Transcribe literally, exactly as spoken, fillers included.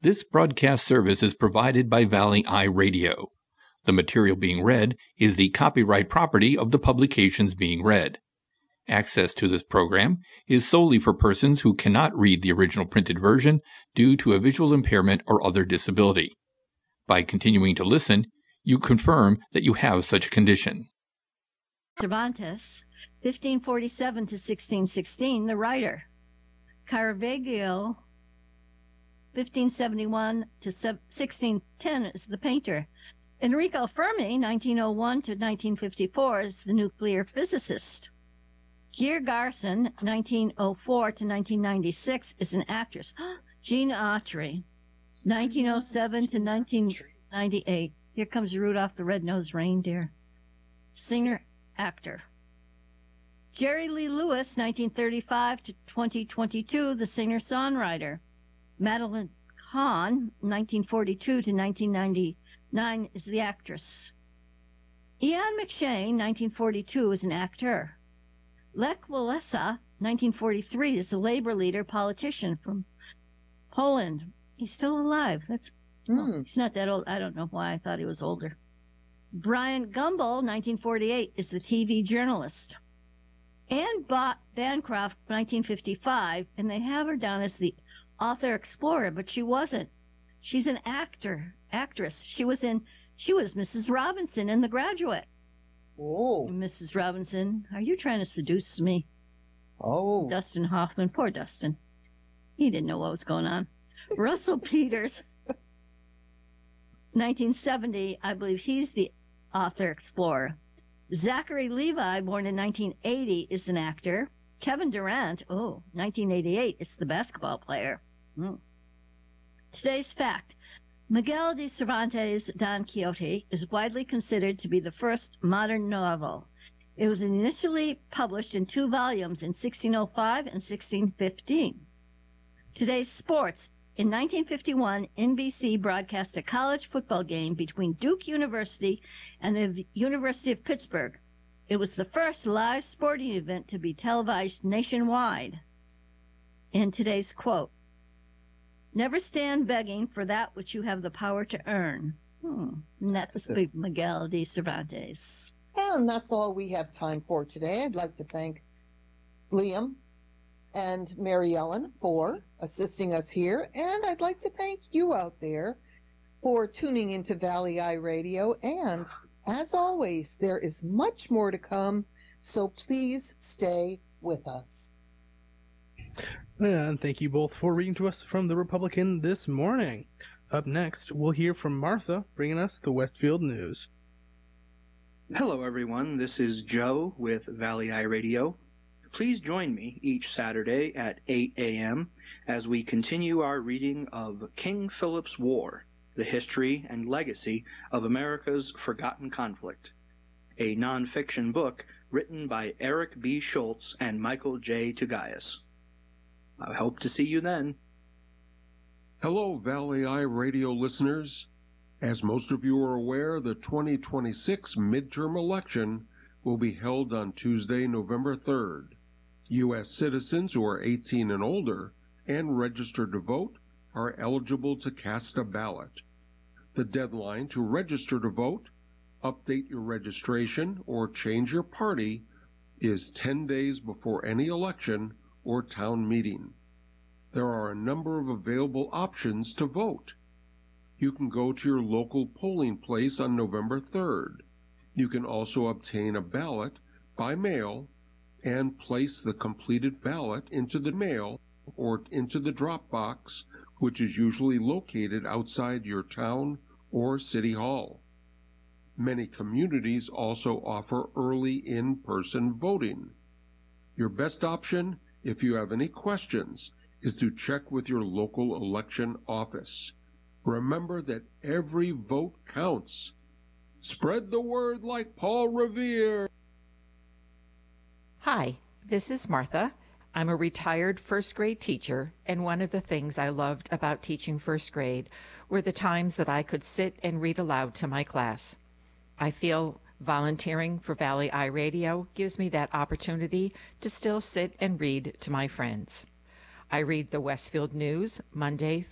This broadcast service is provided by Valley Eye Radio. The material being read is the copyright property of the publications being read. Access to this program is solely for persons who cannot read the original printed version due to a visual impairment or other disability. By continuing to listen, you confirm that you have such a condition. Cervantes, fifteen forty-seven to sixteen sixteen, the writer. Caravaggio, fifteen seventy-one to sixteen ten, is the painter. Enrico Fermi, nineteen oh one to nineteen fifty-four, is the nuclear physicist. Geer Garson, nineteen oh four to nineteen ninety-six, is an actress. Jean Autry, nineteen oh seven to nineteen ninety-eight. Here comes Rudolph the Red-Nosed Reindeer. Singer, actor. Jerry Lee Lewis, nineteen thirty-five to twenty twenty-two, the singer-songwriter. Madeline Kahn, nineteen forty-two to nineteen ninety-nine, is the actress. Ian McShane, nineteen forty-two, is an actor. Lech Walesa, nineteen forty-three, is the labor leader politician from Poland. He's still alive. That's mm. oh, he's not that old. I don't know why I thought he was older. Brian Gumbel, nineteen forty-eight, is the T V journalist. Anne ba- Bancroft, nineteen fifty-five, and they have her down as the author explorer, but she wasn't. She's an actor, actress. She was in. She was Missus Robinson in The Graduate. Oh. Missus Robinson, are you trying to seduce me? Oh. Dustin Hoffman, poor Dustin. He didn't know what was going on. Russell Peters, nineteen seventy, I believe he's the author explorer. Zachary Levi, born in nineteen eighty, is an actor. Kevin Durant, oh, nineteen eighty-eight, is the basketball player. Mm. Today's fact. Miguel de Cervantes' Don Quixote is widely considered to be the first modern novel. It was initially published in two volumes in sixteen oh five and sixteen fifteen. Today's sports. In nineteen fifty-one, N B C broadcast a college football game between Duke University and the University of Pittsburgh. It was the first live sporting event to be televised nationwide. In today's quote, never stand begging for that which you have the power to earn. Hmm. And that's a speak Miguel de Cervantes. And that's all we have time for today. I'd like to thank Liam and Mary Ellen for assisting us here. And I'd like to thank you out there for tuning into Valley Eye Radio. And as always, there is much more to come. So please stay with us. And thank you both for reading to us from the Republican this morning. Up next, we'll hear from Martha, bringing us the Westfield News. Hello, everyone. This is Joe with Valley Eye Radio. Please join me each Saturday at eight a.m. as we continue our reading of King Philip's War, the history and legacy of America's forgotten conflict, a nonfiction book written by Eric B. Schultz and Michael J. Tugayas. I hope to see you then. Hello, Valley Eye Radio listeners. As most of you are aware, the twenty twenty-six midterm election will be held on Tuesday, November third. U S citizens who are eighteen and older and registered to vote are eligible to cast a ballot. The deadline to register to vote, update your registration, or change your party is ten days before any election or town meeting. There are a number of available options to vote. You can go to your local polling place on November third. You can also obtain a ballot by mail and place the completed ballot into the mail or into the drop box, which is usually located outside your town or city hall. Many communities also offer early in-person voting. Your best option, if you have any questions, is to check with your local election office. Remember that every vote counts. Spread the word like Paul Revere. Hi, this is Martha. I'm a retired first grade teacher, and one of the things I loved about teaching first grade were the times that I could sit and read aloud to my class. I feel volunteering for Valley Eye Radio gives me that opportunity to still sit and read to my friends. I read the Westfield News Monday